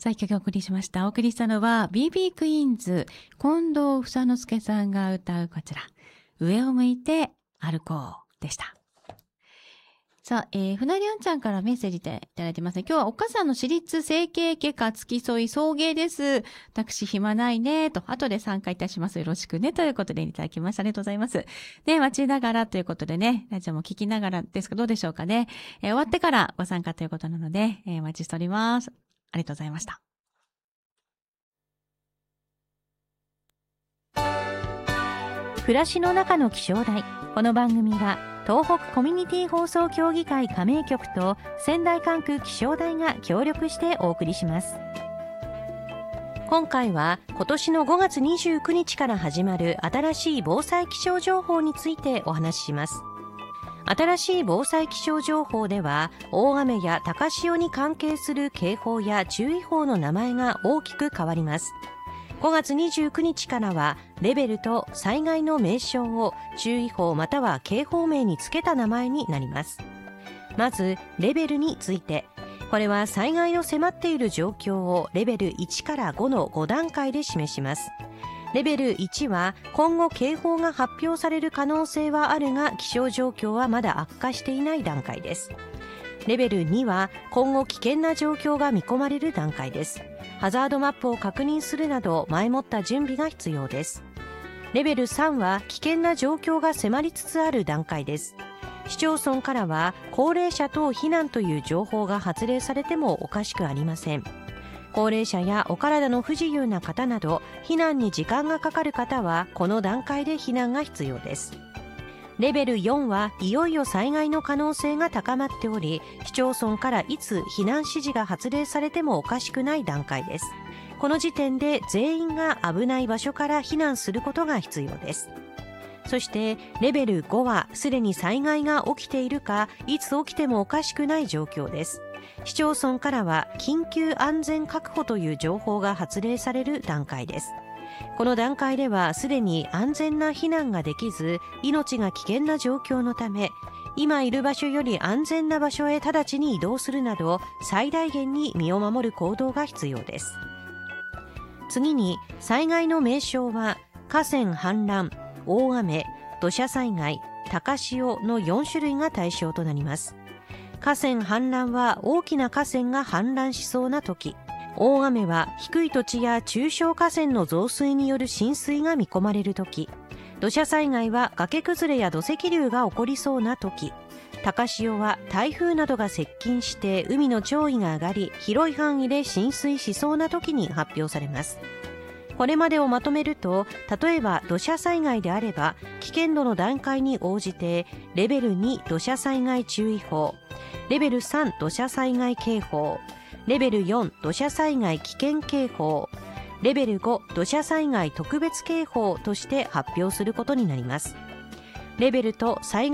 さあ一曲お送りしました。お送りしたのは BB クイーンズ近藤房之助さんが歌うこちら上を向いて歩こうでした。さあ、船りあんちゃんからメッセージでいただいてますね。今日はお母さんの私立整形外科付き添い送迎です。私暇ないねと、後で参加いたします。よろしくねということでいただきました。ありがとうございます。で、待ちながらということでね、ラジオも聞きながらですがどうでしょうかね。終わってからご参加ということなので、お待ちしております。ありがとうございました。 暮らしの中の気象台。この番組は東北コミュニティ放送協議会加盟局と仙台管区気象台が協力してお送りします。今回は今年の5月29日から始まる新しい防災気象情報についてお話しします。新しい防災気象情報では大雨や高潮に関係する警報や注意報の名前が大きく変わります。5月29日からはレベルと災害の名称を注意報または警報名につけた名前になります。まずレベルについて、これは災害の迫っている状況をレベル1から5の5段階で示します。レベル1は今後警報が発表される可能性はあるが気象状況はまだ悪化していない段階です。レベル2は今後危険な状況が見込まれる段階です。ハザードマップを確認するなど前もった準備が必要です。レベル3は危険な状況が迫りつつある段階です。市町村からは高齢者等避難という情報が発令されてもおかしくありません。高齢者やお体の不自由な方など避難に時間がかかる方はこの段階で避難が必要です。レベル4はいよいよ災害の可能性が高まっており、市町村からいつ避難指示が発令されてもおかしくない段階です。この時点で全員が危ない場所から避難することが必要です。そしてレベル5はすでに災害が起きているか、いつ起きてもおかしくない状況です。市町村からは緊急安全確保という情報が発令される段階です。この段階ではすでに安全な避難ができず、命が危険な状況のため、今いる場所より安全な場所へ直ちに移動するなど、最大限に身を守る行動が必要です。次に、災害の名称は、河川氾濫、大雨、土砂災害、高潮の4種類が対象となります。河川氾濫は大きな河川が氾濫しそうな時、大雨は低い土地や中小河川の増水による浸水が見込まれるとき、土砂災害は崖崩れや土石流が起こりそうなとき、高潮は台風などが接近して海の潮位が上がり広い範囲で浸水しそうなときに発表されます。これまでをまとめると、例えば土砂災害であれば危険度の段階に応じてレベル2土砂災害注意報、レベル3土砂災害警報、レベル4土砂災害危険警報、レベル5土砂災害特別警報として発表することになります。レベルと災害